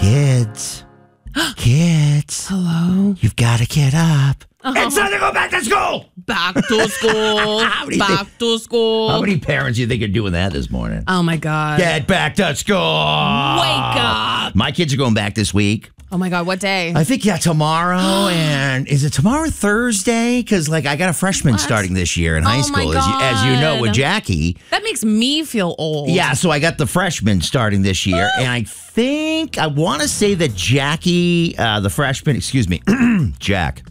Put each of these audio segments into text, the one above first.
Kids. Kids. Hello? You've got to get up. It's time to go back to school. Back to school. Back to school. How many parents do you think are doing that this morning? Oh, my God. Get back to school. Wake up. My kids are going back this week. Oh, my God. What day? I think, tomorrow. And is it tomorrow Thursday? Because, I got a freshman starting this year in high school, as you know, with Jackie. That makes me feel old. Yeah, so I got the freshman starting this year. And I want to say that Jackie, the freshman, Jack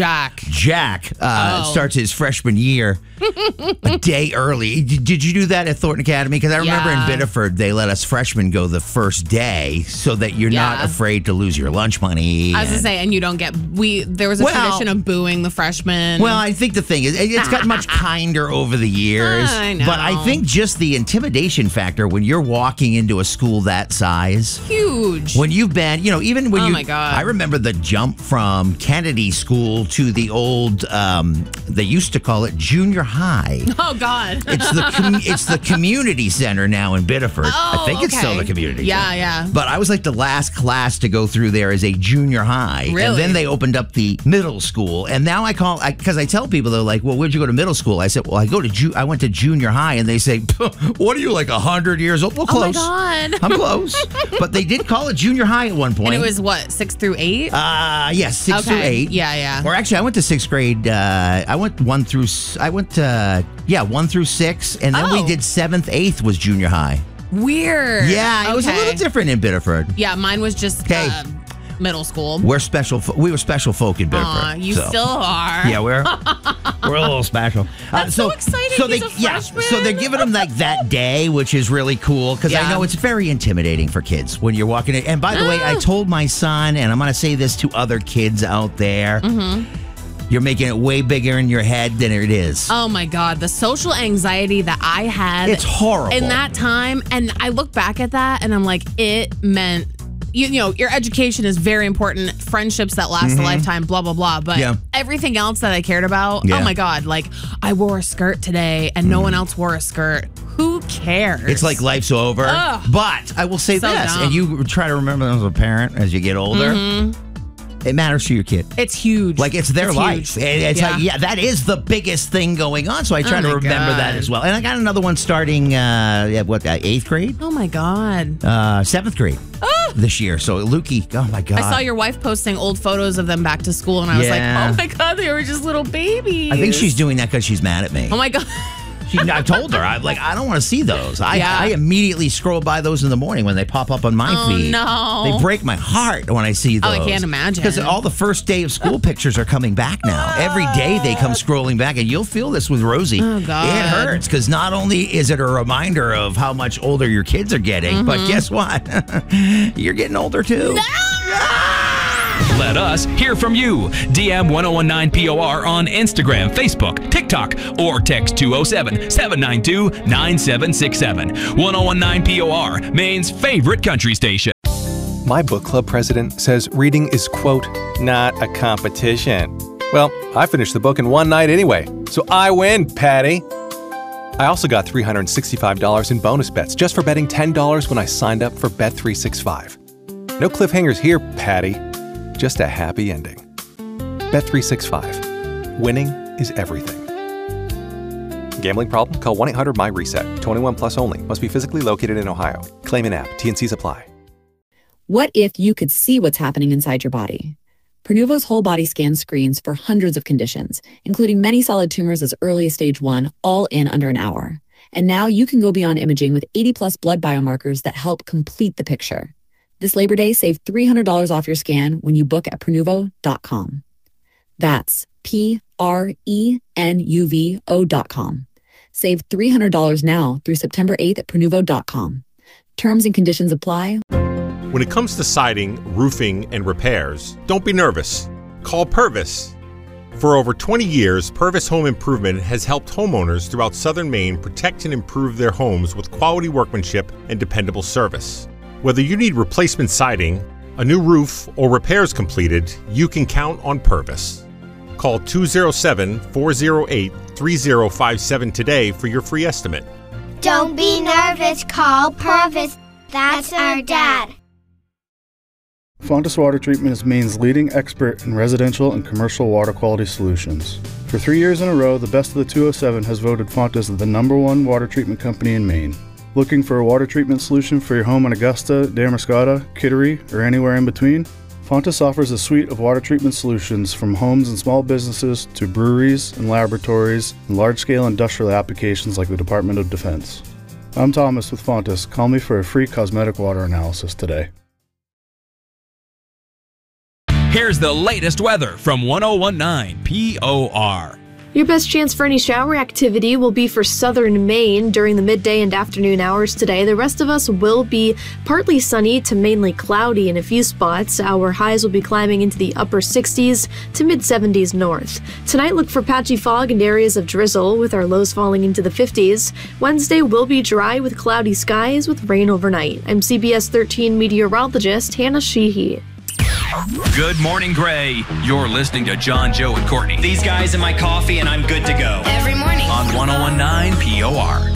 starts his freshman year a day early. Did you do that at Thornton Academy? Because I remember in Biddeford, they let us freshmen go the first day so that you're not afraid to lose your lunch money. I was going to say, and you don't get, there was a tradition of booing the freshmen. Well, I think the thing is, it's gotten much kinder over the years. I know. But I think just the intimidation factor when you're walking into a school that size. Huge. When you've been, even when my God. I remember the jump from Kennedy School to the old, they used to call it junior high. Oh, God. It's the community center now in Biddeford. I think it's still the community center. Yeah. But I was like the last class to go through there as a junior high. Really? And then they opened up the middle school. And now because I tell people, they're like, well, where'd you go to middle school? I said, well, I went to junior high. And they say, what are you, 100 years old? Well, close. Oh, my God. I'm close. But they did call it junior high at one point. And it was what, 6 through 8? Yes, 6 through 8. Yeah. Or actually, I went to 6th grade. I went 1 through 6, and then we did 7th, 8th was junior high. Weird. Yeah, it was a little different in Biddeford. Yeah, mine was just middle school. We were special folk in Biddeford. You still are. Yeah, we're a little special. That's so exciting. So they're giving them that day, which is really cool because I know it's very intimidating for kids when you're walking in. And by the way, I told my son, and I'm going to say this to other kids out there. Mm-hmm. You're making it way bigger in your head than it is. Oh, my God. The social anxiety that I had. It's horrible. In that time. And I look back at that and I'm like, it meant, your education is very important. Friendships that last a lifetime, blah, blah, blah. But everything else that I cared about, oh, my God. I wore a skirt today and no one else wore a skirt. Who cares? It's like life's over. Ugh. But I will say this, and you try to remember as a parent as you get older. Mm-hmm. It matters to your kid. It's huge. It's their life. Huge. It's that is the biggest thing going on. So I try to remember that as well. And I got another one starting, 8th grade? Oh, my God. 7th grade this year. So Lukey, oh, my God. I saw your wife posting old photos of them back to school, and I was like, oh, my God, they were just little babies. I think she's doing that because she's mad at me. Oh, my God. I told her, I don't want to see those. I immediately scroll by those in the morning when they pop up on my feed. No. They break my heart when I see those. Oh, I can't imagine. Because all the first day of school pictures are coming back now. Every day they come scrolling back, and you'll feel this with Rosie. Oh, God. It hurts because not only is it a reminder of how much older your kids are getting, but guess what? You're getting older too. No! Let us hear from you. DM 1019POR on Instagram, Facebook, TikTok, or text 207-792-9767. 1019POR, Maine's favorite country station. My book club president says reading is, quote, not a competition. Well, I finished the book in one night anyway, so I win, Patty. I also got $365 in bonus bets just for betting $10 when I signed up for Bet365. No cliffhangers here, Patty. Just a happy ending. Bet365. Winning is everything. Gambling problem? Call 1-800-MY-RESET. 21 plus only. Must be physically located in Ohio. Claim an app. T&Cs apply. What if you could see what's happening inside your body? Prenuvo's whole body scan screens for hundreds of conditions, including many solid tumors as early as stage 1, all in under an hour. And now you can go beyond imaging with 80+ blood biomarkers that help complete the picture. This Labor Day, save $300 off your scan when you book at Prenuvo.com. That's Prenuvo.com. Save $300 now through September 8th at Prenuvo.com. Terms and conditions apply. When it comes to siding, roofing, and repairs, don't be nervous. Call Purvis. For over 20 years, Purvis Home Improvement has helped homeowners throughout southern Maine protect and improve their homes with quality workmanship and dependable service. Whether you need replacement siding, a new roof, or repairs completed, you can count on Purvis. Call 207-408-3057 today for your free estimate. Don't be nervous, call Purvis. That's our dad. Fontis Water Treatment is Maine's leading expert in residential and commercial water quality solutions. For 3 years in a row, the Best of the 207 has voted Fontis the #1 water treatment company in Maine. Looking for a water treatment solution for your home in Augusta, Damariscotta, Kittery, or anywhere in between? Fontis offers a suite of water treatment solutions from homes and small businesses to breweries and laboratories and large-scale industrial applications like the Department of Defense. I'm Thomas with Fontis. Call me for a free cosmetic water analysis today. Here's the latest weather from 1019 POR. Your best chance for any shower activity will be for southern Maine during the midday and afternoon hours today. The rest of us will be partly sunny to mainly cloudy in a few spots. Our highs will be climbing into the upper 60s to mid-70s north. Tonight, look for patchy fog and areas of drizzle, with our lows falling into the 50s. Wednesday will be dry with cloudy skies with rain overnight. I'm CBS 13 meteorologist Hannah Sheehy. Good morning, Gray. You're listening to John, Joe, and Courtney. These guys in my coffee, and I'm good to go. Every morning on 1019 POR.